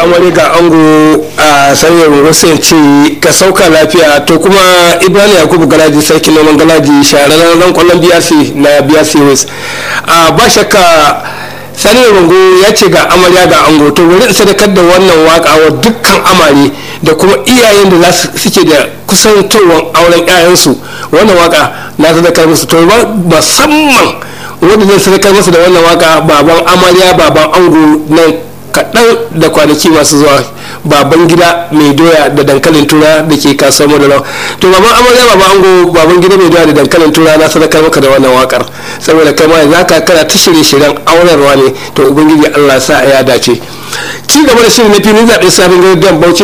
amare ga ango a sanyar wasu ce ka sauka lafiya. To kuma Ibrahim Yakubu Galaji sarki noman Galaji shahararren ran kwallon BRC na BRC West. Ba shakka Sani Rungu ya ce ga amarya ga ango, to wurin sadakar da wannan waka wa dukkan amare da kuma iyayen da suke da kusantowar auren 'ya'yansu. Wannan waka na sadakar musu, to musamman wanda zai sadakar musu da wannan waka baban amarya baban ango nan kaɗan da kwanaki masu zuwa, baban gida mai doya da dankalin tura da ke kasuwar madara. To baban amarya baban ango baban gida mai doya da dankalin tura na sadakar maka da wannan wakar, saboda kai ma za ka kana ta shirye-shiryen aurarwa ne. To ubangiji Allah sa ya dace. Ci gaba da shirin na filin zaɓen sabon gari don Bauchi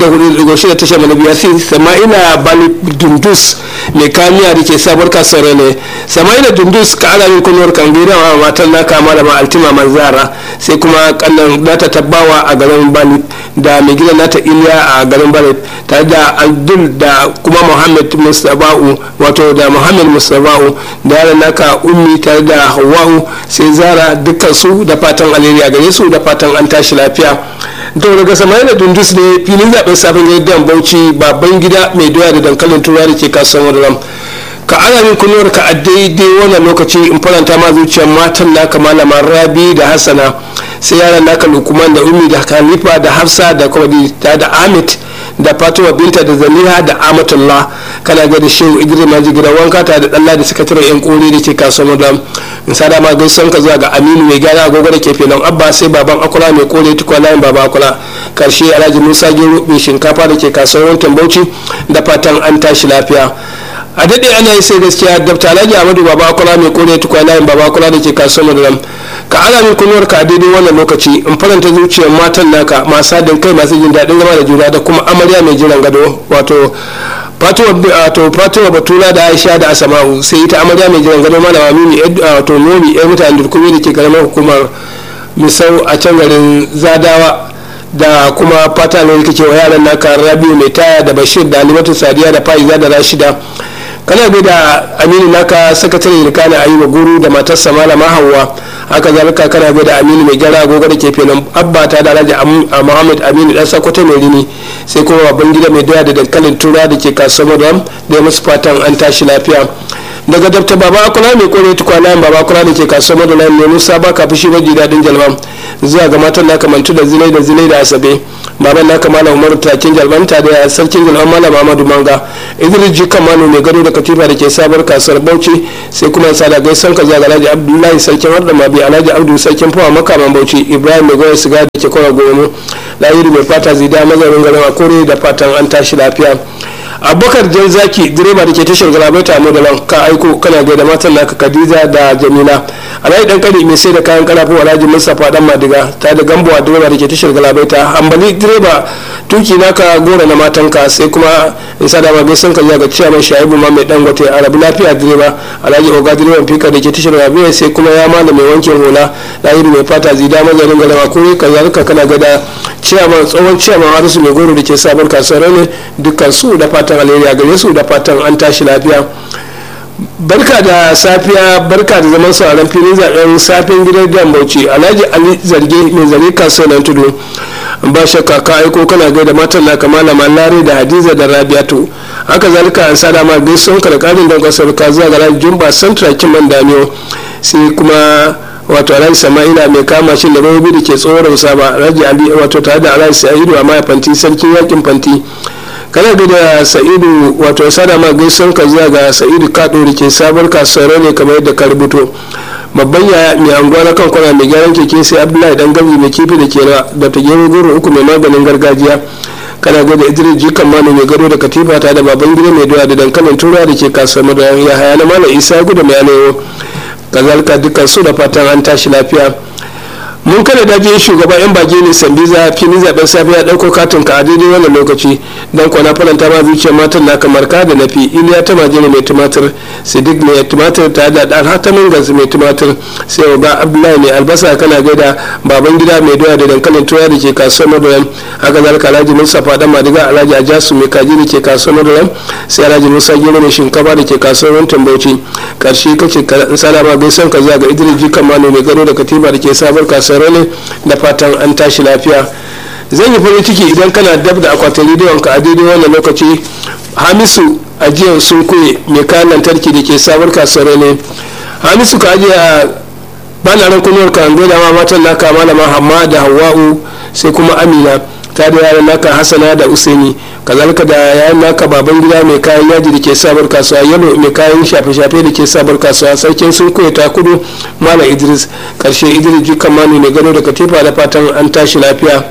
94.6 tashar manabiya sai Sama'ila Bali Dundus mai kamiya da ke sabuwar kasuwar ne. Sama'ila Dundus ka ala min kunuwar kan gida wa matan naka malama Altima Manzara, sai kuma kannan nata tabbawa a garin Bali da mai gidan nata Iliya a garin Bali, tare da Abdul da kuma Muhammad Mustafa'u, wato da Muhammad Mustafa'u da yaran naka Ummi tare da Hawwa'u sai Zara, dukkan su da fatan alheri a gare su, da fatan an tashi lafiya. To daga Sama'ila Dundus ne filin zaben sabon gidan Bauchi baban gida mai doya da dankalin tura da ke kasuwar Madaram. Ka ana min kunuwar ka a daidai wannan lokaci in faranta ma zuciyar matan naka malama Rabi da Hassana, sai yaran naka Lukman da Ummi da Khalifa da Hafsa da Kwadi da Amit da Fatima Binta da Zaliha da Amatullah. Kana ga da Shehu Idris Maji gida wanka ta da Dalla da sakataren yan kore da ke kasuwar Madaram. In sada ma gaisan ka zuwa ga Aminu mai gyara agogo da ke filin Abba, sai baban Akula mai kore tukwa layin baba Akula. Karshe Alhaji Musa Gero mai shinkafa da ke kasuwar Bauchi, da fatan an tashi lafiya. A daɗe ana yi sai gaskiya Dr. Alhaji Ahmadu baba Akula mai kore tukwa layin baba Akula da ke kasuwar Madaram. Ka ana min kunuwar ka a daidai wannan lokaci in faranta zuciyar matan naka masu haɗin kai masu jin daɗin zama da juna, da kuma amarya mai jiran gado wato Fatima Batula da Aisha da Asama'u, sai ita amarya mai jiran gado malama Mimi wato Nomi yan mutanen Durkumi da ke karamar hukumar Misau a can garin Zadawa, da kuma fata ne kake wa yaran naka Rabiu mai taya da Bashir da Alimatu Sadiya da Faiza da Rashida. Kana bai da Aminu naka sakatare da kana Ayuba Guru da matarsa malama Hawwa. Haka zalika kana bai da Aminu mai gara agogo da ke filin Abba ta da Alhaji Muhammad Aminu dan Sakkwato mai rini, sai kuma babban gida mai doya da dankalin tura da ke kasuwar Madam da musu fatan an tashi lafiya. Daga Dr. Baba Akula mai kore tukwana Baba Akula da ke kasuwar Madam ne Musa baka fushi maji dadin jalban, zuwa ga matan naka Mantu da Zinai da Asabe, baban naka Malam Umaru takin jalbanta da sarkin jalban Malam Ahmadu Manga, Idris Jikan Manu mai gado da katifa da ke sabar kasuwar Bauchi, sai kuma sada gaisan ka zuwa ga Alhaji Abdullahi sarkin Wadda Mabi, Alhaji Abdu sarkin Fawa makaman Bauchi, Ibrahim mai goyon siga da ke kora gomo, Lahiru mai fata zida mazarin garin Akure, da fatan an tashi lafiya. Abubakar Jan Zaki direba da ke tashar Galabaita mu da nan ka aiko kana ga da matan naka Khadija da Jamila, Alhaji dan kari mai sai da kayan kalafu Alhaji Mustafa dan Madiga ta da Gambowa direba da ke tashar Galabaita, Hambali direba tuki naka gora na matanka, sai kuma in sada ma gaisan ka ga ciyaman Shaibu ma mai dangote Arabu lafiya direba, Alhaji Oga direban fika da ke tashar Rabi'a, sai kuma ya ma da mai wankin hula Lahiru mai fata zida mazarin galama ko kazalika kana ga da ciyaman tsohon ciyaman Harisu mai goro da ke sabon kasuwar ne, dukkan su da fatan alheri a gare su, da fatan an tashi lafiya. Barka da safiya, barka da zaman sauran filin zaben safin gidan dan Bauchi, Alhaji Ali Zarge mai zare kasuwar Tudu. Ba shakka ka aiko kana gaida matan naka malama Lare da Hadiza da Rabiatu. Haka zalika an sada ma gaisuwan ka da karin dan kasar ka zuwa ga Jumba Central Kiman Damiyo, sai kuma wato Alhaji Sama'ila mai kama shi da robobi da ke tsoron saba, Alhaji Ali wato tare da Alhaji Sa'idu a fanti sarkin yakin fanti. Kana da Sa'idu wato sada ma gaisuwan ka zuwa ga Sa'idu Kado da ke sabar kasuwar ne kamar yadda ka rubuto. Babban yaya mai anguwa na kan kwana mai gyaran keke, sai Abdullahi dan gabi mai kifi da ke da ta gero goro uku mai maganin gargajiya. Kana da Idris Jikan Manu mai gado da katifa ta da baban gida mai doya da dankalin tura da ke kasuwar da ya haya na Malam Isa gudu mai yanayo. Kazalika dukkan su da fatan an tashi lafiya. Mun kada daji shugaban yan bage ne Sambiza fili zaben safe ya dauko katin ka a daidai wannan lokaci, dan kwana faranta ma zuciyar matan na kamar ka da nafi Iliya ta majina mai tumatir, Siddiq mai tumatir ta da dan hatamin gas mai tumatir, sai Oga Abdullahi mai albasa kana gaida baban gida mai doya da dankalin tuya da ke kasuwar Madoyan. Haka zalika Alhaji Mustafa dan Madiga, Alhaji Ajasu mai kaji da ke kasuwar Madoyan, sai Alhaji Musa Gero mai shinkafa da ke kasuwar Tambauci. Karshe kace salama gaisan ka zuwa ga Idris Jikan Manu mai gado da katiba da ke sabar kasuwar ne, da fatan an tashi lafiya. zan yi farin ciki idan kana dab da akwatin rediyon ka a daidai wannan lokaci. Hamisu ajiyar sun kuye mai kayan lantarki da ke sabar kasuwar ne. Hamisu ka ajiye a bana ran kunuwar ka da ma matan naka malama Hamma da Hawwa'u sai kuma Amina ta da yaran naka Hassana da Usaini, kazalika da yayan naka baban gida mai kayan yaji da ke sabar kasuwa, Yalo mai kayan shafe-shafe da ke sabar kasuwa, sarkin sun kuye ta kudu Malam Idris, karshe Idris Jikan Manu mai gado da katifa, da fatan an tashi lafiya.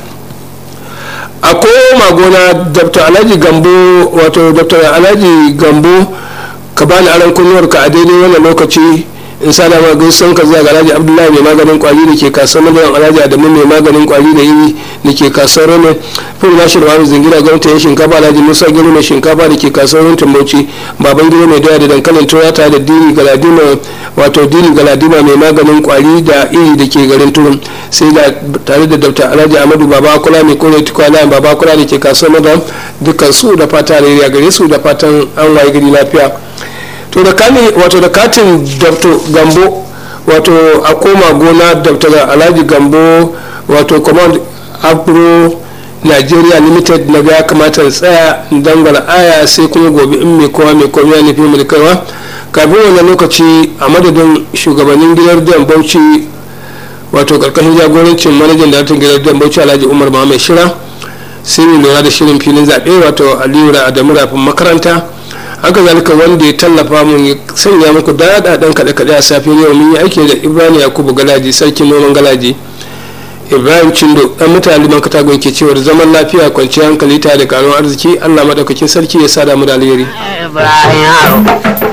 A koma gona Dr. Alhaji Gambo, wato Dr. Alhaji Gambo ka bani aron kunnuwar ka a daidai wannan lokaci in sada ma gaisan ka zuwa ga Alhaji Abdullahi mai maganin kwari da ke kasuwar Madaran, Alhaji Adamu mai maganin kwari da iri da ke kasuwar Rome, Fulu Nashir Wani Zingira gwamnati ya shinkafa, Alhaji Musa Gero mai shinkafa da ke kasuwar Runtum Bauchi, Baban Gero mai doya da dankalin Toyota da Dini Galadima, wato Dini Galadima mai maganin kwari da iri da ke garin Turun, sai da tare da Dr. Alhaji Ahmadu Baba Kula mai kore tukwana Baba Kula da ke kasuwar Madaran, dukkan su da fata da gare su da fatan an waye gari lafiya. To da katin Dr. Gambo, wato a koma gona Dr. Alhaji Gambo, wato Command Agro Nigeria Limited, na ga kamata tsaya dangwala aya sai kuma gobe in mai kowa mai komai ya nufi mulkarwa. Kafin wannan lokaci a madadin shugabannin gidan Dan Bauchi, wato karkashin jagorancin manajan daraktan gidan Dan Bauchi Alhaji Umar Muhammad Shira, sai mai lura da shirin filin zaɓe wato Aliyu Adamu Rafin makaranta, haka zalika wanda ya tallafa mun ya sanya muku daɗaɗen kaɗe-kaɗe a safiyar yau. Mun yi aiki da Ibrahim Yakubu Galaji, sarkin noman Galaji. Ibrahim Cindo dan mutane man katagon ke cewar zaman lafiya, kwanciyar hankali tare da karuwar arziki. Allah madaukakin sarki ya sada mu da alheri. Ibrahim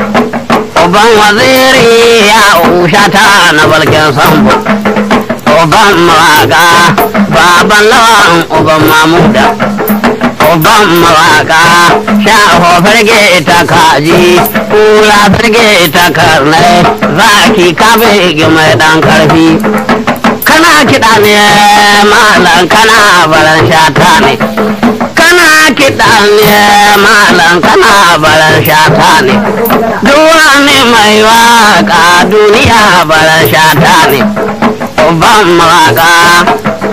uban waziri ya ushata na balkin sambo, uban mawaka baban lawan uban mamuda, uban mawaka shaho farge ta kaji kula farge ta karnai, zaki kabe mai dan karfi. Kana kiɗa ne malam kana baran shata ne, kana kiɗa ne malam kana baran shata ne, duwani mai waka duniya baran shata ne. Uban mawaka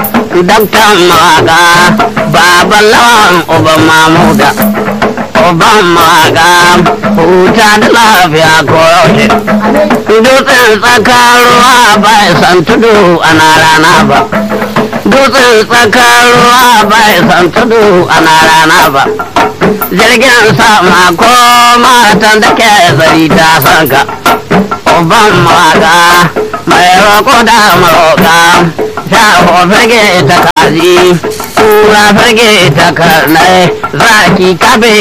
daktan mawaka baban lawan uban mamuda, uban mawaka huta da lafiya koyaushe. Dutsen tsakar ruwa bai san tudu ana rana ba, dutsen tsakar ruwa bai san tudu ana rana ba. Jirgin sama ko matan da ke zari ta sanka. Uban mawaka mai roƙo da maroƙa, shaho fage ta kaji kura fage ta karnai, zaki kabe